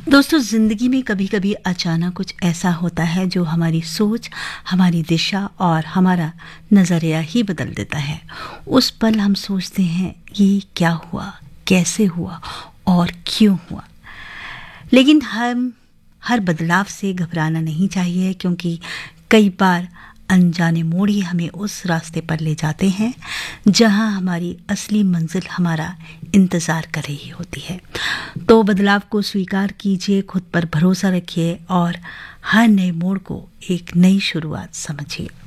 दोस्तों, ज़िंदगी में कभी-कभी अचानक कुछ ऐसा होता है जो हमारी सोच, हमारी दिशा और हमारा नज़रिया ही बदल देता है। उस पल हम सोचते हैं, ये क्या हुआ, कैसे हुआ और क्यों हुआ। लेकिन हम हर बदलाव से घबराना नहीं चाहिए, क्योंकि कई बार अनजाने मोड़ ही हमें उस रास्ते पर ले जाते हैं जहां हमारी असली मंजिल हमारा इंतज़ार कर रही होती है। तो बदलाव को स्वीकार कीजिए, खुद पर भरोसा रखिए और हर नए मोड़ को एक नई शुरुआत समझिए।